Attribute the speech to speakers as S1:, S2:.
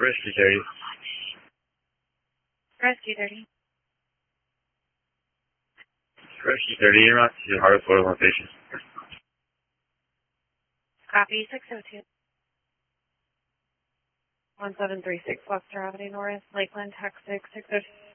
S1: Rescue 30.
S2: Rescue 30.
S1: Rescue 30, you're on to Heart of Florida location.
S2: Copy 602. 1736 Webster Avenue North, Lakeland, Texas 602.